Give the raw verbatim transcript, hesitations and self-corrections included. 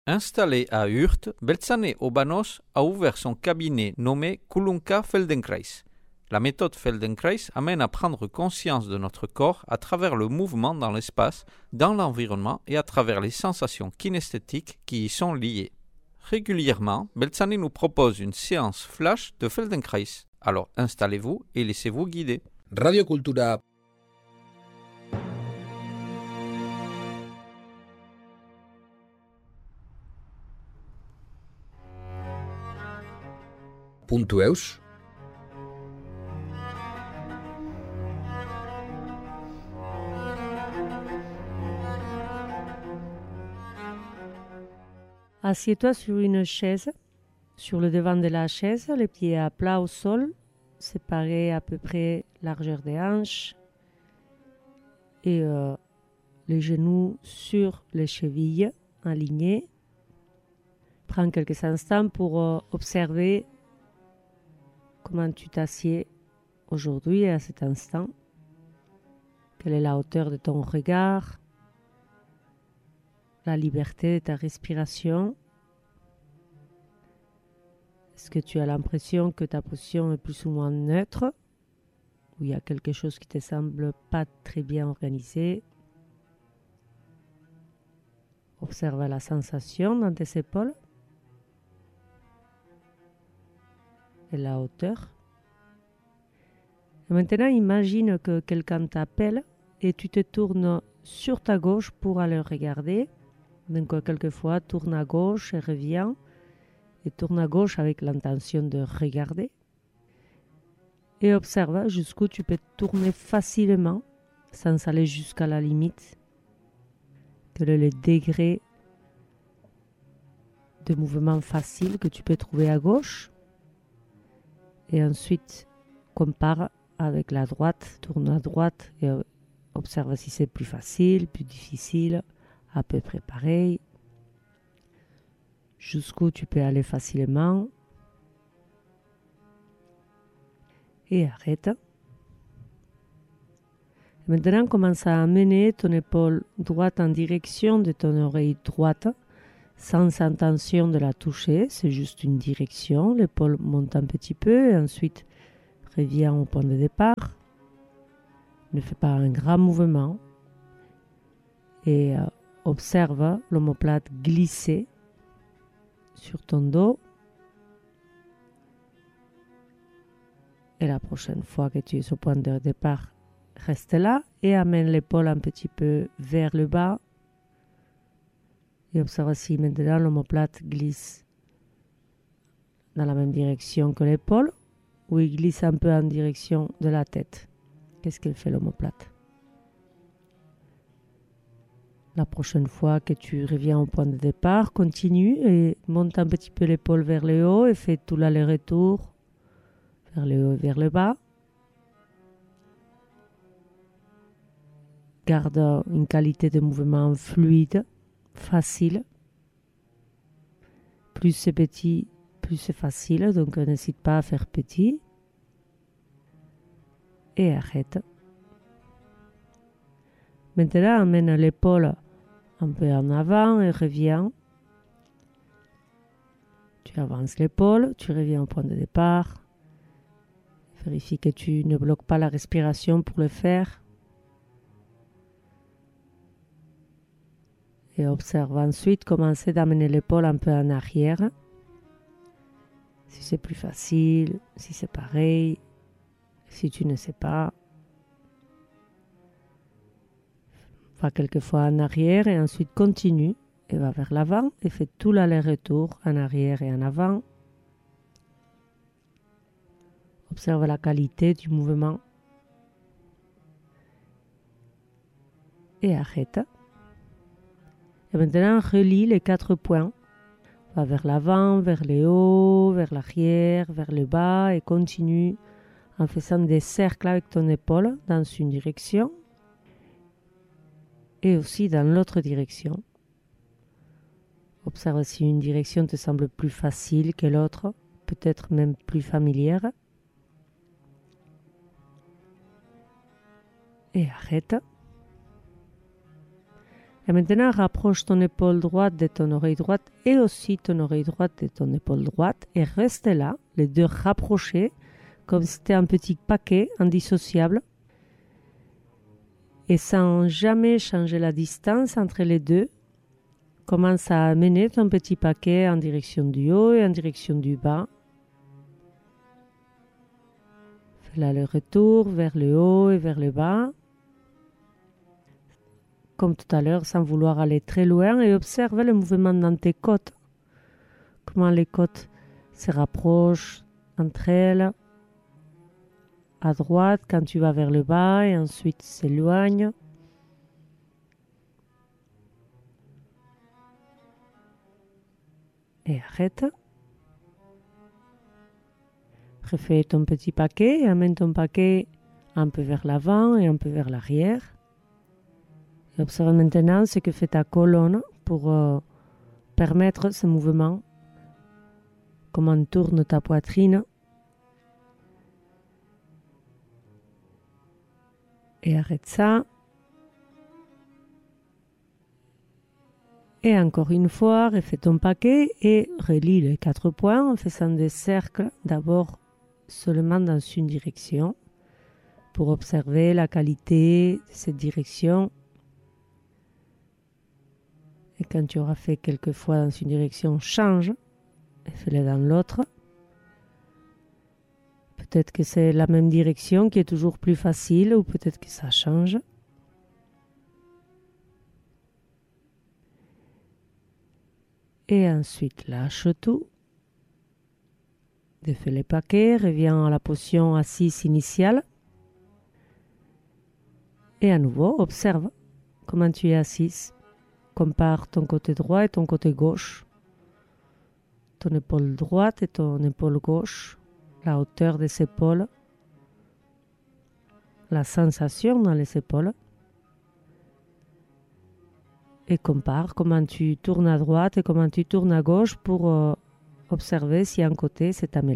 Installé à Hürth, Beltzane Obanos a ouvert son cabinet nommé Kulunka Feldenkrais. La méthode Feldenkrais amène à prendre conscience de notre corps à travers le mouvement dans l'espace, dans l'environnement et à travers les sensations kinesthétiques qui y sont liées. Régulièrement, Beltzane nous propose une séance flash de Feldenkrais. Alors installez-vous et laissez-vous guider. Radio Cultura. Puntu eus. Assieds-toi sur une chaise. Sur le devant de la chaise, les pieds à plat au sol, séparés à peu près largeur des hanches et euh, les genoux sur les chevilles alignés. Prends quelques instants pour euh, observer comment tu t'assieds aujourd'hui à cet instant. Quelle est la hauteur de ton regard, la liberté de ta respiration. Est-ce que tu as l'impression que ta position est plus ou moins neutre, ou il y a quelque chose qui te semble pas très bien organisé? Observe la sensation dans tes épaules et la hauteur. Et maintenant, imagine que quelqu'un t'appelle et tu te tournes sur ta gauche pour aller regarder. Donc, quelquefois, tourne à gauche et reviens. Et tourne à gauche avec l'intention de regarder. Et observe jusqu'où tu peux tourner facilement, sans aller jusqu'à la limite. Quel est le degré de mouvement facile que tu peux trouver à gauche. Et ensuite, compare avec la droite, tourne à droite et observe si c'est plus facile, plus difficile, à peu près pareil. Jusqu'où tu peux aller facilement. Et arrête. Maintenant, commence à amener ton épaule droite en direction de ton oreille droite, sans intention de la toucher. C'est juste une direction. L'épaule monte un petit peu et ensuite revient au point de départ. Ne fais pas un grand mouvement. Et euh, observe l'omoplate glisser sur ton dos. Et la prochaine fois que tu es au point de départ, reste là et amène l'épaule un petit peu vers le bas. Et observe si maintenant l'omoplate glisse dans la même direction que l'épaule ou il glisse un peu en direction de la tête. Qu'est-ce qu'elle fait l'omoplate? La prochaine fois que tu reviens au point de départ, continue et monte un petit peu l'épaule vers le haut et fais tout l'aller-retour vers le haut et vers le bas. Garde une qualité de mouvement fluide, facile. Plus c'est petit, plus c'est facile, donc n'hésite pas à faire petit. Et arrête. Maintenant, amène l'épaule un peu en avant et reviens. Tu avances l'épaule, tu reviens au point de départ. Vérifie que tu ne bloques pas la respiration pour le faire. Et observe ensuite commencer d'amener l'épaule un peu en arrière. Si c'est plus facile, si c'est pareil, si tu ne sais pas. Va quelquefois en arrière et ensuite continue et va vers l'avant et fait tout l'aller-retour en arrière et en avant. Observe la qualité du mouvement. Et arrête. Et maintenant, relie les quatre points. Va vers l'avant, vers le haut, vers l'arrière, vers le bas et continue en faisant des cercles avec ton épaule dans une direction et aussi dans l'autre direction. Observe si une direction te semble plus facile que l'autre, peut-être même plus familière. Et arrête. Et maintenant, rapproche ton épaule droite de ton oreille droite et aussi ton oreille droite de ton épaule droite et reste là, les deux rapprochés, comme si c'était un petit paquet indissociable. Et sans jamais changer la distance entre les deux, commence à amener ton petit paquet en direction du haut et en direction du bas. Fais là le retour vers le haut et vers le bas. Comme tout à l'heure, sans vouloir aller très loin, et observe le mouvement dans tes côtes. Comment les côtes se rapprochent entre elles. À droite quand tu vas vers le bas et ensuite s'éloignent. Et arrête. Refais ton petit paquet et amène ton paquet un peu vers l'avant et un peu vers l'arrière. Et observe maintenant ce que fait ta colonne pour euh, permettre ce mouvement. Comment tourne ta poitrine. Et arrête ça. Et encore une fois, refais ton paquet et relie les quatre points en faisant des cercles d'abord seulement dans une direction pour observer la qualité de cette direction. Et quand tu auras fait quelques fois dans une direction, change et fais-le dans l'autre. Peut-être que c'est la même direction qui est toujours plus facile ou peut-être que ça change. Et ensuite, lâche tout. Défais les paquets, reviens à la position assise initiale. Et à nouveau, observe comment tu es assise. Compare ton côté droit et ton côté gauche. Ton épaule droite et ton épaule gauche. La hauteur des épaules. La sensation dans les épaules. Et compare comment tu tournes à droite et comment tu tournes à gauche pour euh, observer si un côté s'est amélioré.